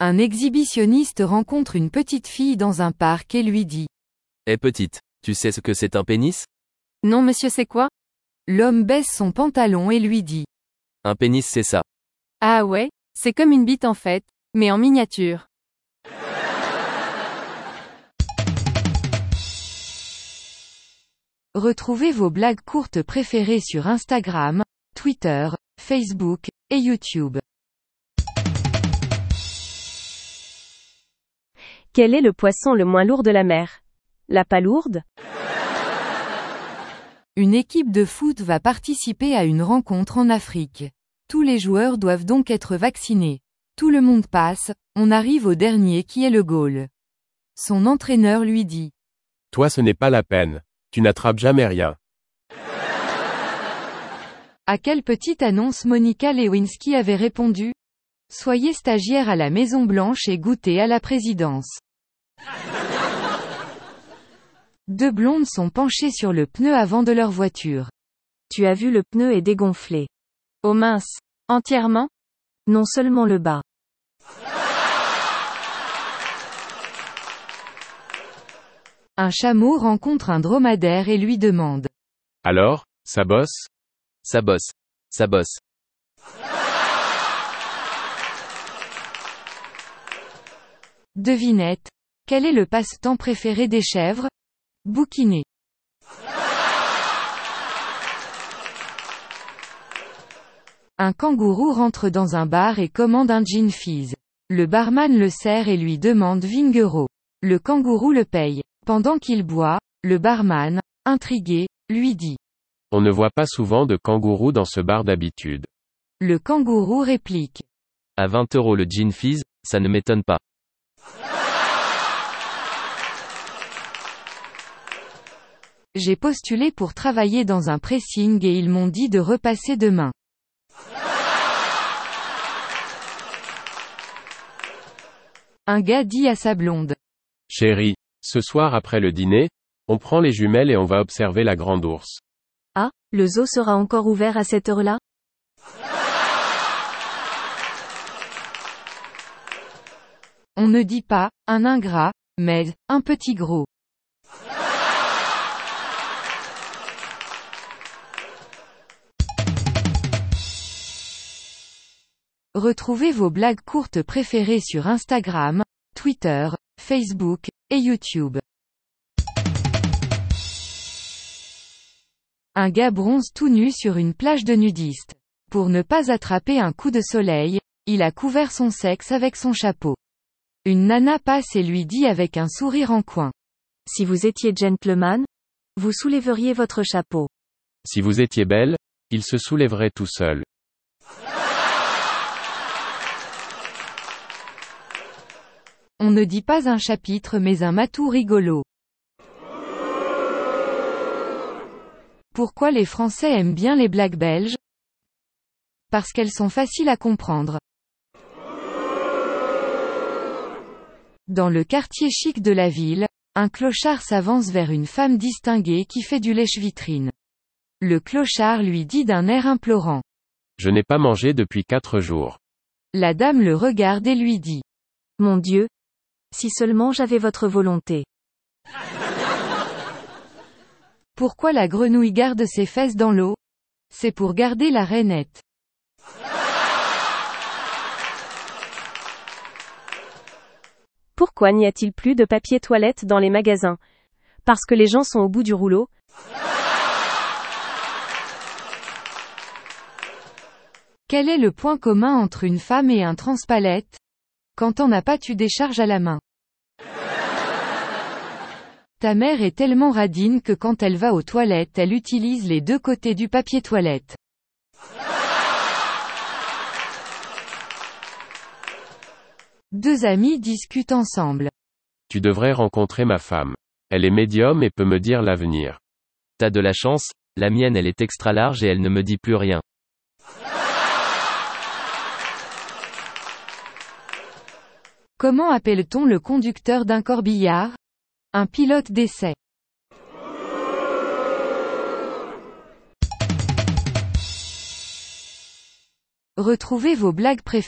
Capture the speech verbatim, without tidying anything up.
Un exhibitionniste rencontre une petite fille dans un parc et lui dit. Eh petite, tu sais ce que c'est un pénis? Non monsieur c'est quoi? L'homme baisse son pantalon et lui dit. Un pénis c'est ça. Ah ouais, c'est comme une bite en fait, mais en miniature. Retrouvez vos blagues courtes préférées sur Instagram, Twitter, Facebook, et YouTube. Quel est le poisson le moins lourd de la mer? La palourde? Une équipe de foot va participer à une rencontre en Afrique. Tous les joueurs doivent donc être vaccinés. Tout le monde passe, on arrive au dernier qui est le goal. Son entraîneur lui dit. Toi ce n'est pas la peine. Tu n'attrapes jamais rien. À quelle petite annonce Monica Lewinsky avait répondu? Soyez stagiaire à la Maison Blanche et goûtez à la présidence. Deux blondes sont penchées sur le pneu avant de leur voiture. Tu as vu le pneu est dégonflé. Oh mince. Entièrement? Non seulement le bas. Un chameau rencontre un dromadaire et lui demande. Alors, ça bosse? Ça bosse. Ça bosse. Devinette. Quel est le passe-temps préféré des chèvres? Bouquiner. Un kangourou rentre dans un bar et commande un gin fizz. Le barman le sert et lui demande vingt euros. Le kangourou le paye. Pendant qu'il boit, le barman, intrigué, lui dit. On ne voit pas souvent de kangourous dans ce bar d'habitude. Le kangourou réplique. À vingt euros le gin fizz, ça ne m'étonne pas. J'ai postulé pour travailler dans un pressing et ils m'ont dit de repasser demain. Un gars dit à sa blonde. Chérie, ce soir après le dîner, on prend les jumelles et on va observer la grande ours. Ah, le zoo sera encore ouvert à cette heure-là? On ne dit pas, un ingrat, mais, un petit gros. Retrouvez vos blagues courtes préférées sur Instagram, Twitter, Facebook, et YouTube. Un gars bronze tout nu sur une plage de nudistes. Pour ne pas attraper un coup de soleil, il a couvert son sexe avec son chapeau. Une nana passe et lui dit avec un sourire en coin. Si vous étiez gentleman, vous soulèveriez votre chapeau. Si vous étiez belle, il se soulèverait tout seul. On ne dit pas un chapitre mais un matou rigolo. Pourquoi les Français aiment bien les blagues belges? Parce qu'elles sont faciles à comprendre. Dans le quartier chic de la ville, un clochard s'avance vers une femme distinguée qui fait du lèche-vitrine. Le clochard lui dit d'un air implorant. Je n'ai pas mangé depuis quatre jours. La dame le regarde et lui dit. Mon Dieu! Si seulement j'avais votre volonté. Pourquoi la grenouille garde ses fesses dans l'eau? C'est pour garder la rainette. Pourquoi n'y a-t-il plus de papier toilette dans les magasins? Parce que les gens sont au bout du rouleau? Quel est le point commun entre une femme et un transpalette? Quand on n'a pas tu décharges à la main. Ta mère est tellement radine que quand elle va aux toilettes elle utilise les deux côtés du papier toilette. Deux amis discutent ensemble. Tu devrais rencontrer ma femme. Elle est médium et peut me dire l'avenir. T'as de la chance, la mienne elle est extra large et elle ne me dit plus rien. Comment appelle-t-on le conducteur d'un corbillard? Un pilote d'essai. Retrouvez vos blagues préférées